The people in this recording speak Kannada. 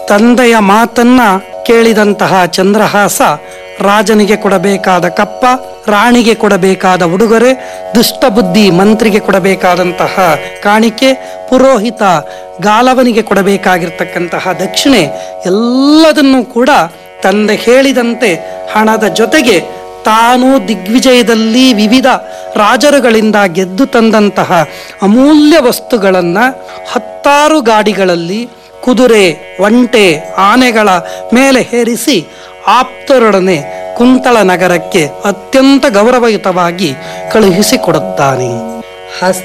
ತಂದೆಯ ಮಾತನ್ನ ಕೇಳಿದಂತಹ ಚಂದ್ರಹಾಸ ರಾಜನಿಗೆ ಕೊಡಬೇಕಾದ ಕಪ್ಪ, ರಾಣಿಗೆ ಕೊಡಬೇಕಾದ ಉಡುಗೊರೆ, ದುಷ್ಟಬುದ್ಧಿ ಮಂತ್ರಿಗೆ ಕೊಡಬೇಕಾದಂತಹ ಕಾಣಿಕೆ, ಪುರೋಹಿತ ಗಾಲವನಿಗೆ ಕೊಡಬೇಕಾಗಿರ್ತಕ್ಕಂತಹ ದಕ್ಷಿಣೆ ಎಲ್ಲದನ್ನೂ ಕೂಡ ತಂದೆ ಹೇಳಿದಂತೆ ಹಣದ ಜೊತೆಗೆ ತಾನು ದಿಗ್ವಿಜಯದಲ್ಲಿ ವಿವಿಧ ರಾಜರುಗಳಿಂದ ಗೆದ್ದು ತಂದಂತಹ ಅಮೂಲ್ಯ ವಸ್ತುಗಳನ್ನು 10 ಗಾಡಿಗಳಲ್ಲಿ ಕುದುರೆ, ಒಂಟೆ, ಆನೆಗಳ ಮೇಲೆ ಹೇರಿಸಿ ಆಪ್ತರೊಡನೆ ಕುಂತಳ ನಗರಕ್ಕೆ ಅತ್ಯಂತ ಗೌರವಯುತವಾಗಿ ಕಳುಹಿಸಿಕೊಡುತ್ತಾನೆ.